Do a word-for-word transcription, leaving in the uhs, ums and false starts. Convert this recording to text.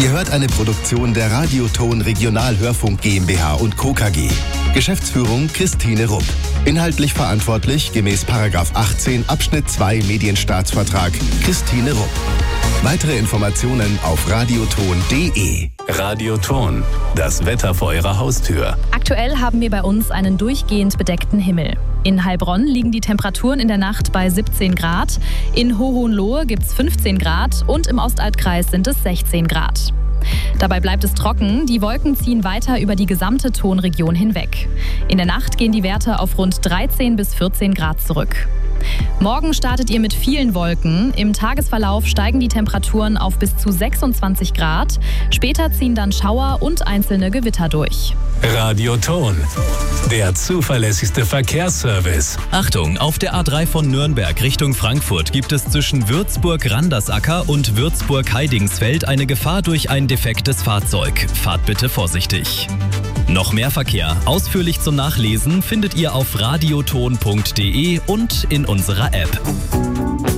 Ihr hört eine Produktion der Radioton Regionalhörfunk GmbH und Co. K G. Geschäftsführung Christine Rupp. Inhaltlich verantwortlich gemäß Paragraph achtzehn Abschnitt zwei Medienstaatsvertrag Christine Rupp. Weitere Informationen auf radioton punkt de. Radioton, das Wetter vor Ihrer Haustür. Aktuell haben wir bei uns einen durchgehend bedeckten Himmel. In Heilbronn liegen die Temperaturen in der Nacht bei siebzehn Grad, in Hohenlohe gibt es fünfzehn Grad und im Ostalbkreis sind es sechzehn Grad. Dabei bleibt es trocken, die Wolken ziehen weiter über die gesamte Tonregion hinweg. In der Nacht gehen die Werte auf rund dreizehn bis vierzehn Grad zurück. Morgen startet ihr mit vielen Wolken. Im Tagesverlauf steigen die Temperaturen auf bis zu sechsundzwanzig Grad. Später ziehen dann Schauer und einzelne Gewitter durch. Radioton, der zuverlässigste Verkehrsservice. Achtung, auf der A drei von Nürnberg Richtung Frankfurt gibt es zwischen Würzburg-Randersacker und Würzburg-Heidingsfeld eine Gefahr durch ein defektes Fahrzeug. Fahrt bitte vorsichtig. Noch mehr Verkehr, ausführlich zum Nachlesen, findet ihr auf radioton punkt de und in unserer App.